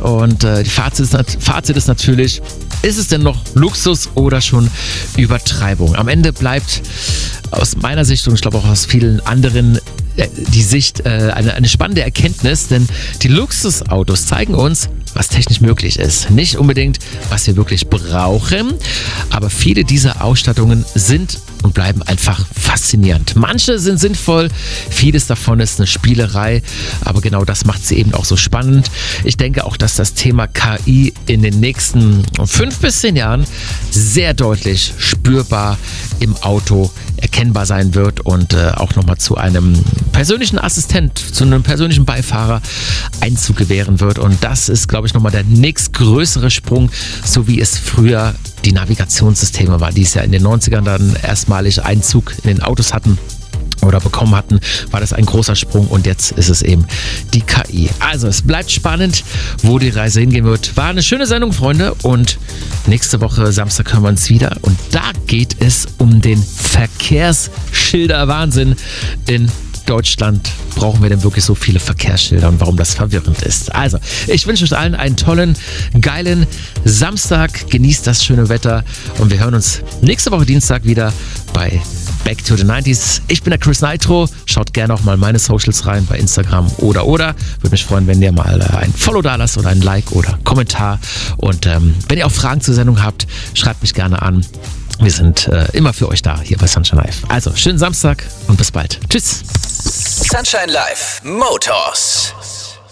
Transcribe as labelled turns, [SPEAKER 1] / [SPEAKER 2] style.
[SPEAKER 1] und die Fazit ist natürlich, ist es denn noch Luxus oder schon Übertreibung? Am Ende bleibt aus meiner Sicht und ich glaube auch aus vielen anderen die Sicht eine spannende Erkenntnis, denn die Luxusautos zeigen uns, was technisch möglich ist. Nicht unbedingt, was wir wirklich brauchen, aber viele dieser Ausstattungen sind und bleiben einfach faszinierend. Manche sind sinnvoll, vieles davon ist eine Spielerei, aber genau das macht sie eben auch so spannend. Ich denke auch, dass das Thema KI in den nächsten 5 bis 10 Jahren sehr deutlich spürbar im Auto erkennbar sein wird und auch nochmal zu einem persönlichen Assistent, zu einem persönlichen Beifahrer Einzug gewähren wird. Und das ist, glaube ich, nochmal der nächstgrößere Sprung, so wie es früher die Navigationssysteme waren, die es ja in den 90ern dann erstmalig Einzug in den Autos hatten oder bekommen hatten, war das ein großer Sprung und jetzt ist es eben die KI. Also es bleibt spannend, wo die Reise hingehen wird. War eine schöne Sendung, Freunde, und nächste Woche Samstag hören wir uns wieder und da geht es um den Verkehrsschilder-Wahnsinn in Deutschland. Brauchen wir denn wirklich so viele Verkehrsschilder und warum das verwirrend ist? Also, ich wünsche euch allen einen tollen, geilen Samstag. Genießt das schöne Wetter und wir hören uns nächste Woche Dienstag wieder bei Back to the 90s. Ich bin der Chris Nitro. Schaut gerne auch mal meine Socials rein bei Instagram oder. Würde mich freuen, wenn ihr mal ein Follow da lasst oder ein Like oder Kommentar. Und wenn ihr auch Fragen zur Sendung habt, schreibt mich gerne an. Wir sind immer für euch da hier bei Sunshine Live. Also, schönen Samstag und bis bald. Tschüss.
[SPEAKER 2] Sunshine Live Motors.